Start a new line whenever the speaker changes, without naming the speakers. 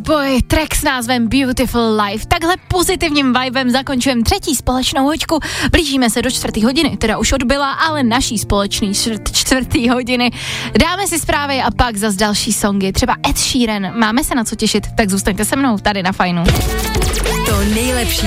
Boy, track s názvem Beautiful Life. Takhle pozitivním vibem zakončujeme třetí společnou hoďku. Blížíme se do 4:00, teda už odbyla, ale naší společný 4:00. Dáme si zprávy a pak zas další songy. Třeba Ed Sheeran. Máme se na co těšit, tak zůstaňte se mnou tady na Fajnu.
To nejlepší